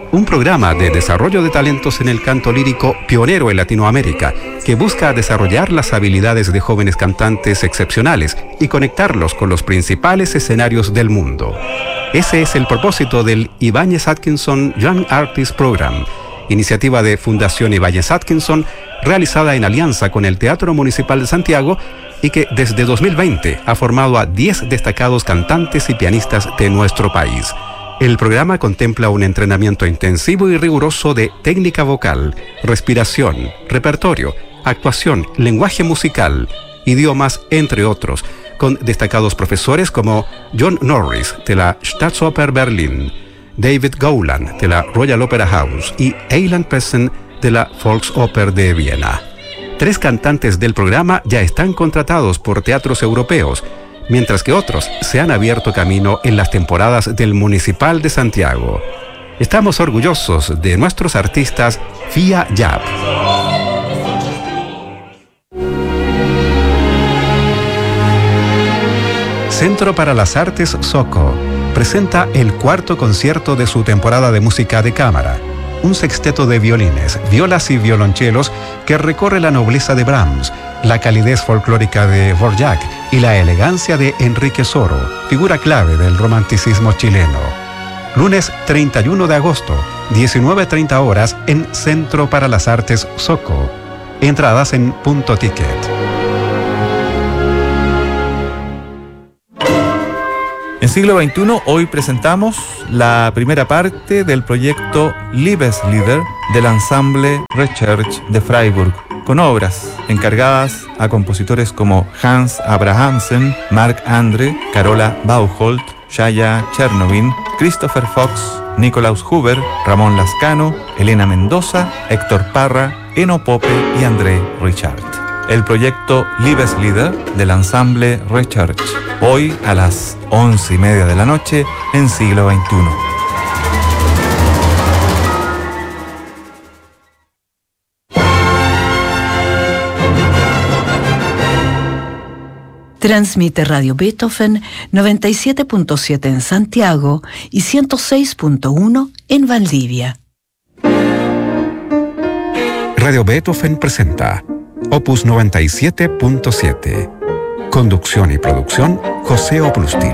un programa de desarrollo de talentos en el canto lírico pionero en Latinoamérica, que busca desarrollar las habilidades de jóvenes cantantes excepcionales y conectarlos con los principales escenarios del mundo. Ese es el propósito del Ibáñez Atkinson Young Artist Program, iniciativa de Fundación Ibáñez Atkinson, realizada en alianza con el Teatro Municipal de Santiago y que desde 2020 ha formado a 10 destacados cantantes y pianistas de nuestro país. El programa contempla un entrenamiento intensivo y riguroso de técnica vocal, respiración, repertorio, actuación, lenguaje musical, idiomas, entre otros, con destacados profesores como John Norris de la Staatsoper Berlin, David Gowland de la Royal Opera House y Eiland Pessen de la Volksoper de Viena. 3 cantantes del programa ya están contratados por teatros europeos, mientras que otros se han abierto camino en las temporadas del Municipal de Santiago. Estamos orgullosos de nuestros artistas FIA Jab. Centro para las Artes SOCO presenta el 4º concierto de su temporada de música de cámara. Un sexteto de violines, violas y violonchelos que recorre la nobleza de Brahms, la calidez folclórica de Dvorak y la elegancia de Enrique Soro, figura clave del romanticismo chileno. Lunes 31 de agosto, 19:30 horas en Centro para las Artes SOCO. Entradas en Punto Ticket. En siglo XXI, hoy presentamos la primera parte del proyecto Liebeslieder del ensamble Recherche de Freiburg, con obras encargadas a compositores como Hans Abrahamsen, Marc Andre, Carola Bauholt, Shaya Chernovin, Christopher Fox, Nikolaus Huber, Ramón Lascano, Elena Mendoza, Héctor Parra, Eno Pope y André Richard. El proyecto Liebeslieder del ensamble Recherche, hoy a las 11:30 de la noche en siglo XXI. Transmite Radio Beethoven 97.7 en Santiago y 106.1 en Valdivia. Radio Beethoven presenta Opus 97.7. Conducción y producción, José Oprustil.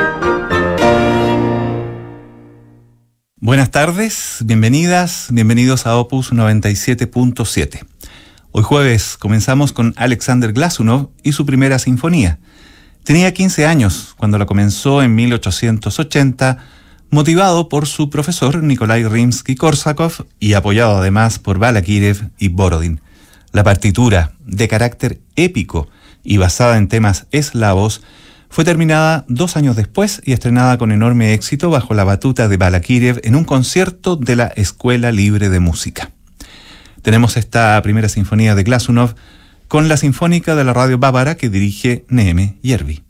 Buenas tardes, bienvenidas, bienvenidos a Opus 97.7. Hoy jueves comenzamos con Alexander Glazunov y su primera sinfonía. Tenía 15 años cuando la comenzó en 1880, motivado por su profesor Nikolai Rimsky-Korsakov y apoyado además por Balakirev y Borodin. La partitura, de carácter épico y basada en temas eslavos, fue terminada 2 años después y estrenada con enorme éxito bajo la batuta de Balakirev en un concierto de la Escuela Libre de Música. Tenemos esta primera sinfonía de Glazunov con la Sinfónica de la Radio Bávara que dirige Neheme Järvi.